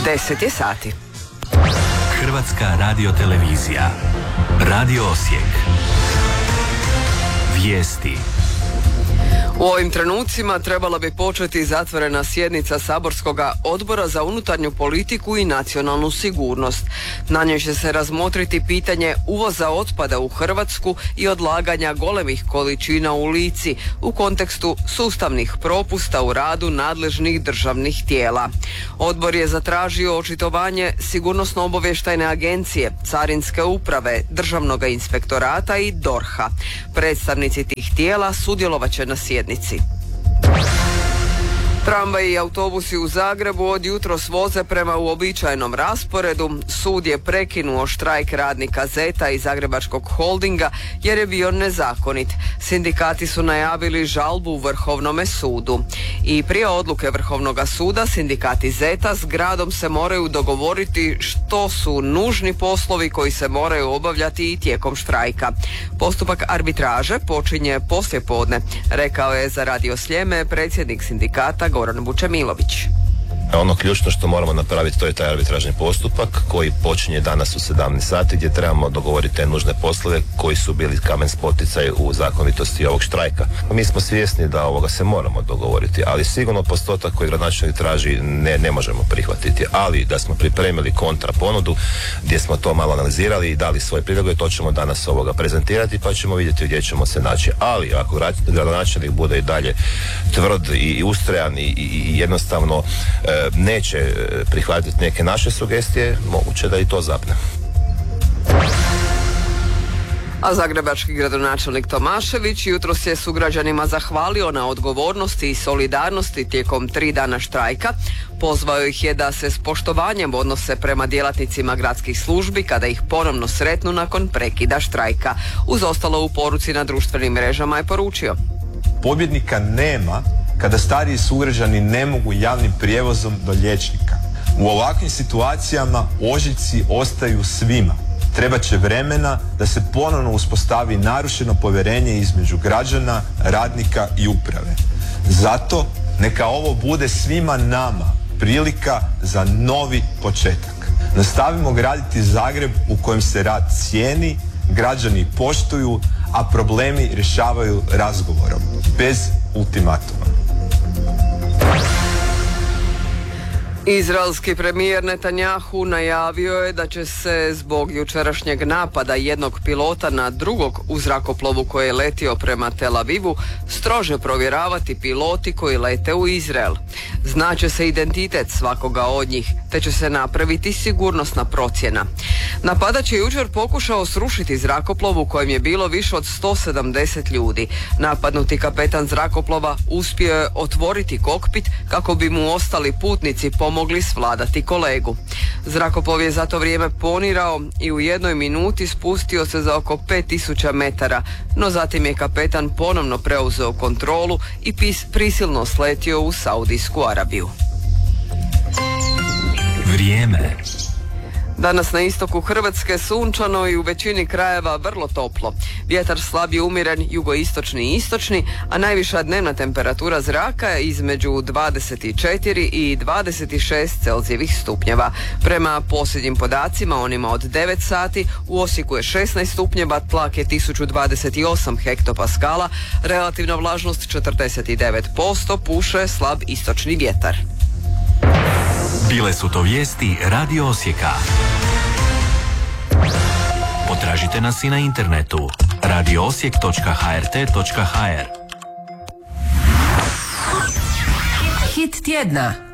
10 je sati. Hrvatska radiotelevizija. Radio Osijek. Vijesti. U ovim trenucima trebala bi početi zatvorena sjednica Saborskog odbora za unutarnju politiku i nacionalnu sigurnost. Na njoj će se razmotriti pitanje uvoza otpada u Hrvatsku i odlaganja golemih količina u Lici u kontekstu sustavnih propusta u radu nadležnih državnih tijela. Odbor je zatražio očitovanje Sigurnosno-obavještajne agencije, Carinske uprave, Državnog inspektorata i DORH-a. Predstavnici tih tijela sudjelovat će na sjednici. Tramvaji i autobusi u Zagrebu od jutros voze prema uobičajenom rasporedu. Sud je prekinuo štrajk radnika Zeta i Zagrebačkog holdinga jer je bio nezakonit. Sindikati su najavili žalbu u Vrhovnome sudu. I prije odluke Vrhovnog suda sindikati Zeta s gradom se moraju dogovoriti što su nužni poslovi koji se moraju obavljati i tijekom štrajka. Postupak arbitraže počinje poslijepodne, rekao je za Radio Sljeme predsjednik sindikata Goran Vučemilović. Ono ključno što moramo napraviti to je taj arbitražni postupak koji počinje danas u 17 sati gdje trebamo dogovoriti te nužne poslove koji su bili kamen spoticaj u zakonitosti ovog štrajka. Mi smo svjesni da ovoga se moramo dogovoriti, ali sigurno postotak koji gradonačelnik traži ne možemo prihvatiti, ali da smo pripremili kontra ponudu gdje smo to malo analizirali i dali svoje prijedloge, to ćemo danas prezentirati pa ćemo vidjeti gdje ćemo se naći. Ali ako gradonačelnik bude i dalje tvrd i ustrajan i jednostavno neće prihvatiti neke naše sugestije, moguće da i to zapne. A zagrebački gradonačelnik Tomašević jutros je sugrađanima zahvalio na odgovornosti i solidarnosti tijekom 3 dana štrajka. Pozvao ih je da se s poštovanjem odnose prema djelatnicima gradskih službi kada ih ponovno sretnu nakon prekida štrajka. Uz ostalo u poruci na društvenim mrežama je poručio: pobjednika nema kada stariji sugrađani ne mogu javnim prijevozom do liječnika. U ovakvim situacijama ožiljci ostaju svima. Trebat će vremena da se ponovno uspostavi narušeno povjerenje između građana, radnika i uprave. Zato neka ovo bude svima nama prilika za novi početak. Nastavimo graditi Zagreb u kojem se rad cijeni, građani poštuju, a problemi rješavaju razgovorom, bez ultimatuma. Izraelski premijer Netanjahu najavio je da će se zbog jučerašnjeg napada jednog pilota na drugog u zrakoplovu koji je letio prema Tel Avivu strože provjeravati piloti koji lete u Izrael. Znaće se identitet svakoga od njih, te će se napraviti sigurnosna procjena. Napadač je jučer pokušao srušiti zrakoplov u kojem je bilo više od 170 ljudi. Napadnuti kapetan zrakoplova uspio je otvoriti kokpit kako bi mu ostali putnici mogli svladati kolegu. Zrakoplov je za to vrijeme ponirao i u 1 minuti spustio se za oko 5000 metara, no zatim je kapetan ponovno preuzeo kontrolu i prisilno sletio u Saudijsku Arabiju. Vrijeme. Danas na istoku Hrvatske sunčano i u većini krajeva vrlo toplo. Vjetar slab i umiren, jugoistočni i istočni, a najviša dnevna temperatura zraka je između 24 i 26 Celzijevih stupnjeva. Prema posljednjim podacima, onima od 9 sati, u Osijeku je 16 stupnjeva, tlak je 1028 hektopaskala, relativna vlažnost 49%, puše slab istočni vjetar. Bile su to vijesti Radio Osijeka. Potražite nas i na internetu radioosijek.hrt.hr. Hit tjedna.